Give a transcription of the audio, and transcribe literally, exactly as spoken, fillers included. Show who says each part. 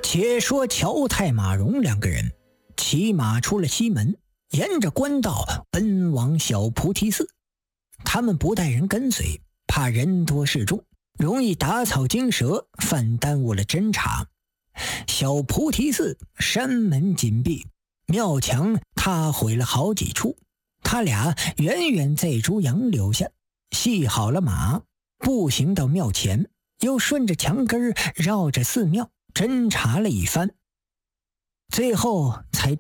Speaker 1: 且说乔太马荣两个人骑马出了西门，沿着官道奔往小菩提寺。他们不带人跟随，怕人多势众，容易打草惊蛇，犯耽误了侦查。小菩提寺山门紧闭，庙墙踏毁了好几处。他俩远远在猪羊留下，系好了马，步行到庙前，又顺着墙根绕着寺庙侦查了一番，最后才